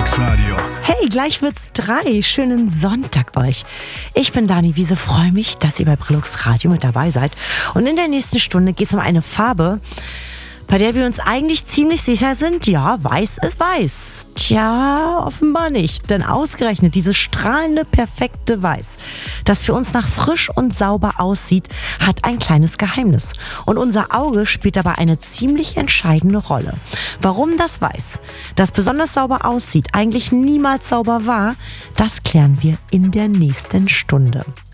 Brillux Radio. Hey, gleich wird's 3. Schönen Sonntag euch. Ich bin Dani Wiese, freue mich, dass ihr bei Brillux Radio mit dabei seid. Und in der nächsten Stunde geht's um eine Farbe, bei der wir uns eigentlich ziemlich sicher sind, ja, weiß ist weiß. Tja, offenbar nicht, denn ausgerechnet dieses strahlende, perfekte Weiß, das für uns nach frisch und sauber aussieht, hat ein kleines Geheimnis. Und unser Auge spielt dabei eine ziemlich entscheidende Rolle. Warum das Weiß, das besonders sauber aussieht, eigentlich niemals sauber war, das klären wir in der nächsten Stunde.